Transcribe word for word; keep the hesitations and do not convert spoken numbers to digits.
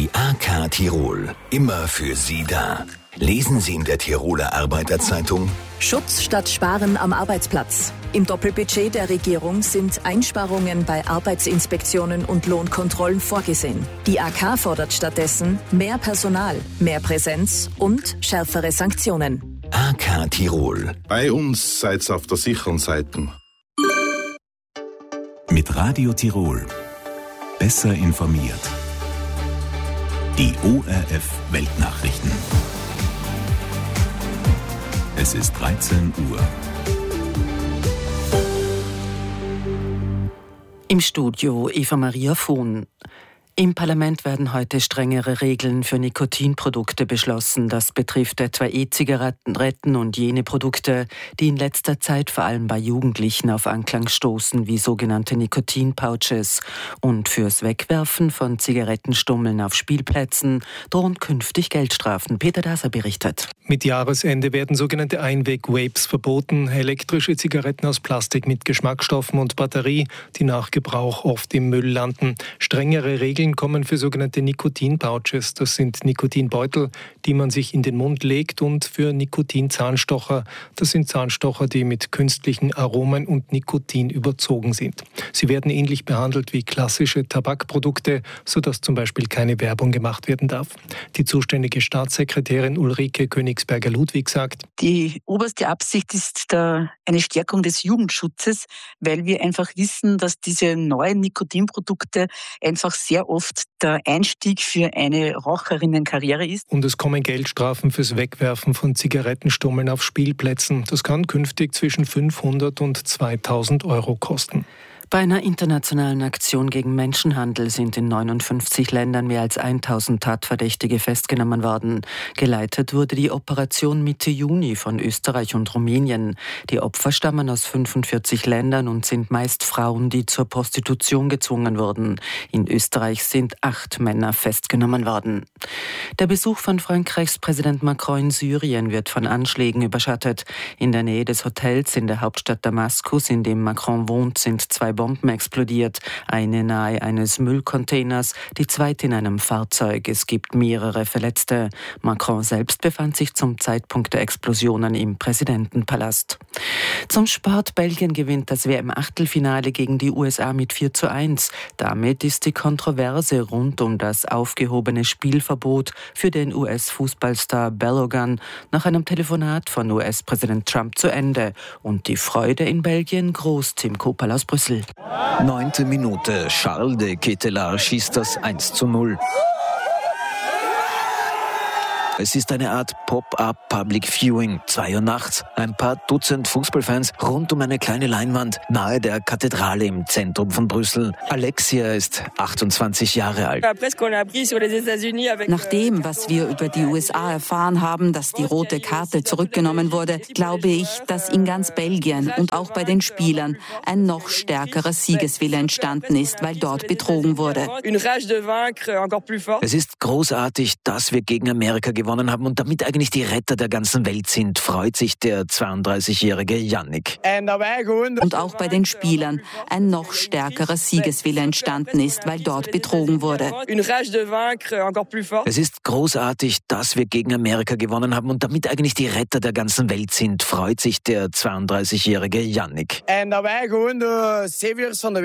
Die A K Tirol, immer für Sie da. Lesen Sie in der Tiroler Arbeiterzeitung: Schutz statt Sparen am Arbeitsplatz. Im Doppelbudget der Regierung sind Einsparungen bei Arbeitsinspektionen und Lohnkontrollen vorgesehen. Die A K fordert stattdessen mehr Personal, mehr Präsenz und schärfere Sanktionen. A K Tirol. Bei uns seid's auf der sicheren Seite. Mit Radio Tirol. Besser informiert. Die O R F Weltnachrichten. Es ist dreizehn Uhr. Im Studio Eva Maria Fuhn. Im Parlament werden heute strengere Regeln für Nikotinprodukte beschlossen. Das betrifft etwa E-Zigaretten und jene Produkte, die in letzter Zeit vor allem bei Jugendlichen auf Anklang stoßen, wie sogenannte Nikotinpouches. Und fürs Wegwerfen von Zigarettenstummeln auf Spielplätzen drohen künftig Geldstrafen. Peter Daser berichtet. Mit Jahresende werden sogenannte Einweg-Vapes verboten, elektrische Zigaretten aus Plastik mit Geschmacksstoffen und Batterie, die nach Gebrauch oft im Müll landen. Strengere Regeln kommen für sogenannte Nikotin-Pouches. Das sind Nikotinbeutel, die man sich in den Mund legt, und für Nikotin-Zahnstocher. Das sind Zahnstocher, die mit künstlichen Aromen und Nikotin überzogen sind. Sie werden ähnlich behandelt wie klassische Tabakprodukte, sodass zum Beispiel keine Werbung gemacht werden darf. Die zuständige Staatssekretärin Ulrike Königsberger-Ludwig sagt: Die oberste Absicht ist da eine Stärkung des Jugendschutzes, weil wir einfach wissen, dass diese neuen Nikotinprodukte einfach sehr oft der Einstieg für eine Raucherinnenkarriere ist. Und es kommen Geldstrafen fürs Wegwerfen von Zigarettenstummeln auf Spielplätzen. Das kann künftig zwischen fünfhundert und zweitausend Euro kosten. Bei einer internationalen Aktion gegen Menschenhandel sind in neunundfünfzig Ländern mehr als tausend Tatverdächtige festgenommen worden. Geleitet wurde die Operation Mitte Juni von Österreich und Rumänien. Die Opfer stammen aus fünfundvierzig Ländern und sind meist Frauen, die zur Prostitution gezwungen wurden. In Österreich sind acht Männer festgenommen worden. Der Besuch von Frankreichs Präsident Macron in Syrien wird von Anschlägen überschattet. In der Nähe des Hotels in der Hauptstadt Damaskus, in dem Macron wohnt, sind zwei Bomben explodiert. Eine nahe eines Müllcontainers, die zweite in einem Fahrzeug. Es gibt mehrere Verletzte. Macron selbst befand sich zum Zeitpunkt der Explosionen im Präsidentenpalast. Zum Sport: Belgien gewinnt das W M-Achtelfinale gegen die U S A mit vier zu eins. Damit ist die Kontroverse rund um das aufgehobene Spielverbot für den U S-Fußballstar Balogun nach einem Telefonat von U S-Präsident Trump zu Ende. Und die Freude in Belgien groß. Tim Kopal aus Brüssel. Neunte Minute. Charles de Ketelaere schießt das eins zu null. Es ist eine Art Pop-up Public Viewing. Zwei Uhr nachts. Ein paar Dutzend Fußballfans rund um eine kleine Leinwand nahe der Kathedrale im Zentrum von Brüssel. Alexia ist achtundzwanzig Jahre alt. Nach dem, was wir über die U S A erfahren haben, dass die rote Karte zurückgenommen wurde, glaube ich, dass in ganz Belgien und auch bei den Spielern ein noch stärkerer Siegeswille entstanden ist, weil dort betrogen wurde. Es ist großartig, dass wir gegen Amerika gewonnen haben und damit eigentlich die Retter der ganzen Welt sind, freut sich der zweiunddreißigjährige Yannick. Und auch bei den Spielern ein noch stärkerer Siegeswille entstanden ist, weil dort betrogen wurde. Es ist großartig, dass wir gegen Amerika gewonnen haben und damit eigentlich die Retter der ganzen Welt sind, freut sich der zweiunddreißigjährige Yannick.